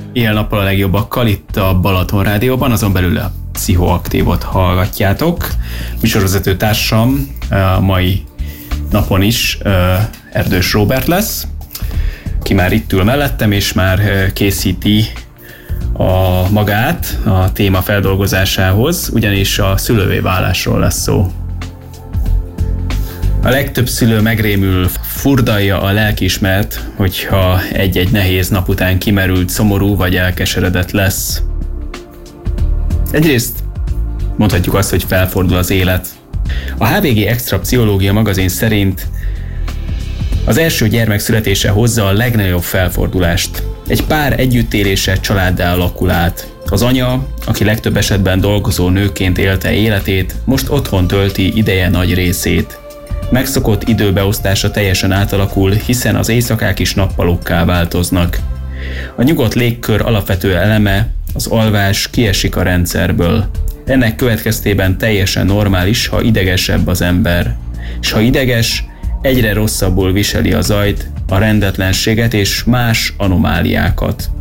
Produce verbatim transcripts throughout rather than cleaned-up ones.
éjjel-nappal a legjobbakkal itt a Balaton Rádióban, azon belül a Pszichoaktívot hallgatjátok. Műsorvezető társam a mai napon is Erdős Róbert lesz, ki már itt ül mellettem, és már készíti a magát a téma feldolgozásához, ugyanis a szülővé válásról lesz szó. A legtöbb szülő megrémül, furdalja a lelkiismeret, hogyha egy-egy nehéz nap után kimerült, szomorú vagy elkeseredett lesz. Egyrészt mondhatjuk azt, hogy felfordul az élet. A há vé gé Extra Pszichológia magazin szerint az első gyermek születése hozza a legnagyobb felfordulást. Egy pár együttélése családdá alakul át. Az anya, aki legtöbb esetben dolgozó nőként élte életét, most otthon tölti ideje nagy részét. Megszokott időbeosztása teljesen átalakul, hiszen az éjszakák is nappalokká változnak. A nyugodt légkör alapvető eleme, az alvás kiesik a rendszerből. Ennek következtében teljesen normális, ha idegesebb az ember. És ha ideges, egyre rosszabbul viseli a zajt, a rendetlenséget és más anomáliákat.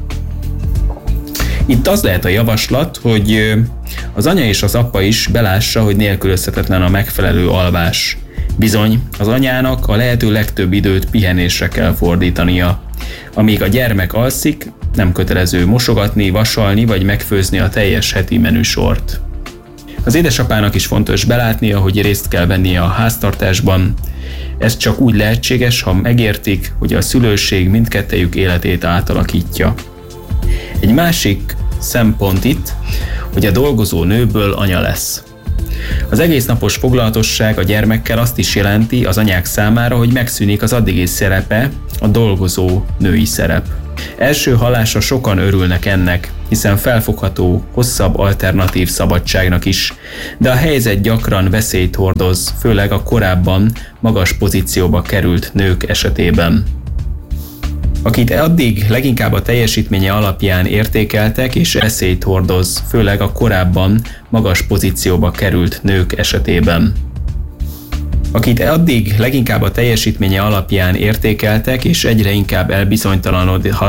Itt az lehet a javaslat, hogy az anya és az apa is belássa, hogy nélkülözhetetlen a megfelelő alvás. Bizony, az anyának a lehető legtöbb időt pihenésre kell fordítania. Amíg a gyermek alszik, nem kötelező mosogatni, vasalni vagy megfőzni a teljes heti menüsort. Az édesapának is fontos belátnia, hogy részt kell vennie a háztartásban. Ez csak úgy lehetséges, ha megértik, hogy a szülőség mindkettejük életét átalakítja. Egy másik szempont itt, hogy a dolgozó nőből anya lesz. Az egésznapos foglalatosság a gyermekkel azt is jelenti az anyák számára, hogy megszűnik az addigi szerepe, a dolgozó női szerep. Első hallásra sokan örülnek ennek, hiszen felfogható, hosszabb alternatív szabadságnak is, de a helyzet gyakran veszélyt hordoz, főleg a korábban magas pozícióba került nők esetében. Akit addig leginkább a teljesítménye alapján értékeltek és veszélyt hordoz, főleg a korábban magas pozícióba került nők esetében. Akit addig leginkább a teljesítménye alapján értékeltek és egyre inkább elbizonytalanodhat,